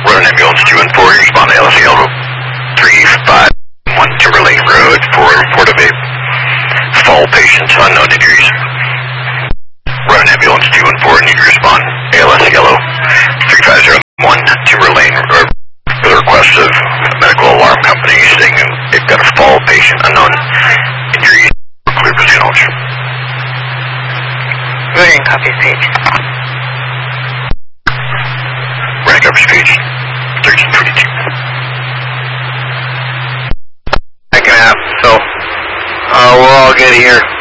Road ambulance 214, respond to LCL 351 Timberlake Road for a report of a fall patient, unknown injuries. Road ambulance 214, need to respond. ALS Yellow 3501 Timberlane Road for the request of medical alarm company saying they've got a fall patient, unknown injuries. Clear position knowledge. Running copies page. Running copies page 1322. Second half, so we're all good here.